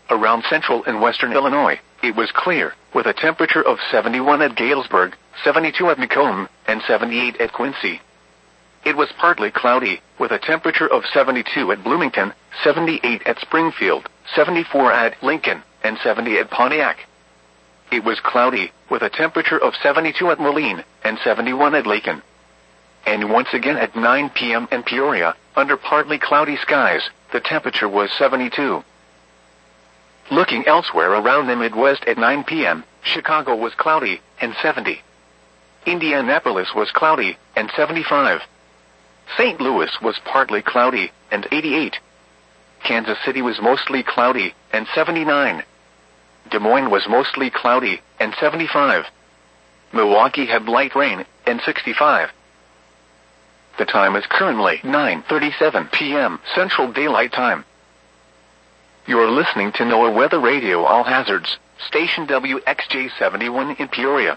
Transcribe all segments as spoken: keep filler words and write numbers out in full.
Around central and western Illinois, it was clear, with a temperature of seventy-one at Galesburg, seventy-two at Macomb, and seventy-eight at Quincy. It was partly cloudy, with a temperature of seventy-two at Bloomington, seventy-eight at Springfield, seventy-four at Lincoln, and seventy at Pontiac. It was cloudy, with a temperature of seventy-two at Moline, and seventy-one at Lacon. And once again at nine p m in Peoria, under partly cloudy skies, the temperature was seventy-two. Looking elsewhere around the Midwest at nine p m, Chicago was cloudy, and seventy. Indianapolis was cloudy, and seventy-five. Saint Louis was partly cloudy, and eighty-eight. Kansas City was mostly cloudy, and seventy-nine. Des Moines was mostly cloudy, and seventy-five. Milwaukee had light rain, and sixty-five. The time is currently nine thirty-seven p m Central Daylight Time. You're listening to NOAA Weather Radio All Hazards, station W X J seventy-one in Peoria.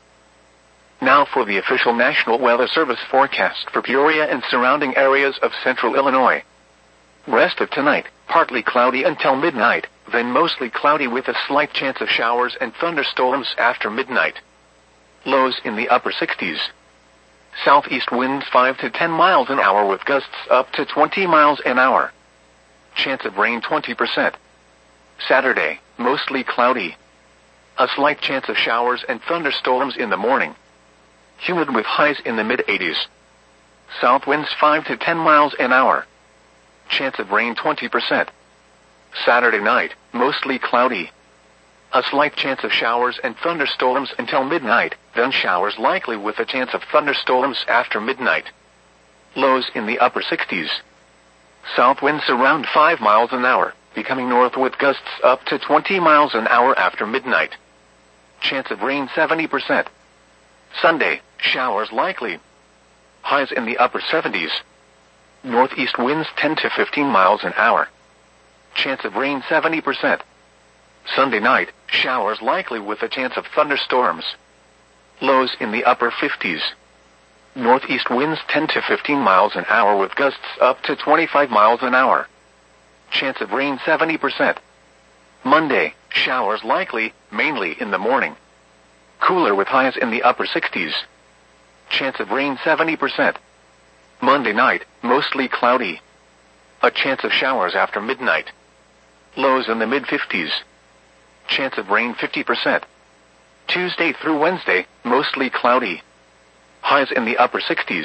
Now for the official National Weather Service forecast for Peoria and surrounding areas of central Illinois. Rest of tonight, partly cloudy until midnight, then mostly cloudy with a slight chance of showers and thunderstorms after midnight. Lows in the upper sixties. Southeast winds five to ten miles an hour with gusts up to twenty miles an hour. Chance of rain twenty percent. Saturday, mostly cloudy. A slight chance of showers and thunderstorms in the morning. Humid with highs in the mid-eighties. South winds five to ten miles an hour. Chance of rain twenty percent. Saturday night, mostly cloudy. A slight chance of showers and thunderstorms until midnight, then showers likely with a chance of thunderstorms after midnight. Lows in the upper sixties. South winds around five miles an hour, becoming north with gusts up to twenty miles an hour after midnight. Chance of rain seventy percent. Sunday, showers likely. Highs in the upper seventies. Northeast winds ten to fifteen miles an hour. Chance of rain seventy percent. Sunday night, showers likely with a chance of thunderstorms. Lows in the upper fifties. Northeast winds ten to fifteen miles an hour with gusts up to twenty-five miles an hour. Chance of rain seventy percent. Monday, showers likely, mainly in the morning. Cooler with highs in the upper sixties. Chance of rain seventy percent. Monday night, mostly cloudy. A chance of showers after midnight. Lows in the mid-fifties. Chance of rain fifty percent. Tuesday through Wednesday, mostly cloudy. Highs in the upper sixties.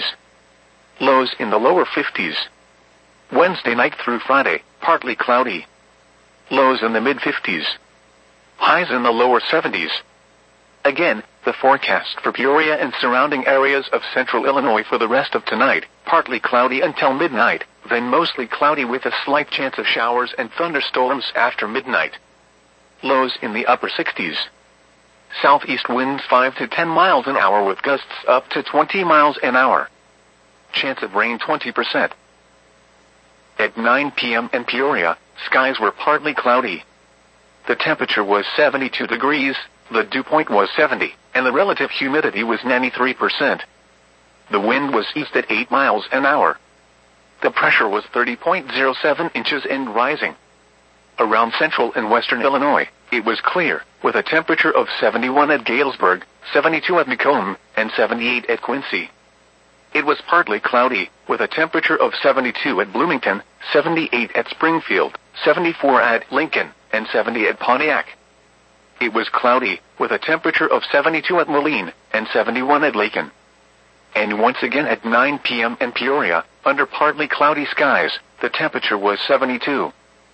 Lows in the lower fifties. Wednesday night through Friday, partly cloudy. Lows in the mid-fifties. Highs in the lower seventies. Again, the forecast for Peoria and surrounding areas of central Illinois for the rest of tonight, partly cloudy until midnight, then mostly cloudy with a slight chance of showers and thunderstorms after midnight. Lows in the upper sixties. Southeast winds five to ten miles an hour with gusts up to twenty miles an hour. Chance of rain twenty percent. At nine p m in Peoria, skies were partly cloudy. The temperature was seventy-two degrees, the dew point was seventy, and the relative humidity was ninety-three percent. The wind was east at eight miles an hour. The pressure was thirty point zero seven inches and rising. Around central and western Illinois, it was clear, with a temperature of seventy-one at Galesburg, seventy-two at Macomb, and seventy-eight at Quincy. It was partly cloudy, with a temperature of seventy-two at Bloomington, seventy-eight at Springfield, seventy-four at Lincoln, and seventy at Pontiac. It was cloudy, with a temperature of seventy-two at Moline, and seventy-one at Lacon. And once again at nine p m in Peoria, under partly cloudy skies, the temperature was seventy-two.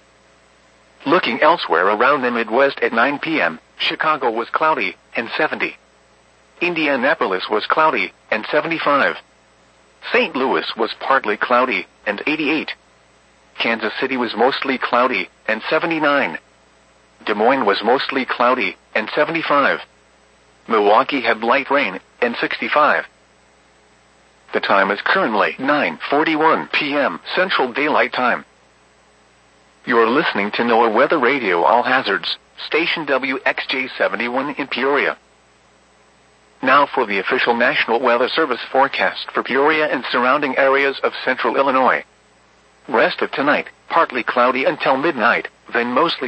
Looking elsewhere around the Midwest at nine p m, Chicago was cloudy, and seventy. Indianapolis was cloudy, and seventy-five. Saint Louis was partly cloudy, and eighty-eight. Kansas City was mostly cloudy, and seventy-nine. Des Moines was mostly cloudy, and seventy-five. Milwaukee had light rain, and sixty-five. The time is currently nine forty-one p m Central Daylight Time. You're listening to NOAA Weather Radio All Hazards, station W X J seventy-one in Peoria. Now for the official National Weather Service forecast for Peoria and surrounding areas of central Illinois. Rest of tonight, partly cloudy until midnight, then mostly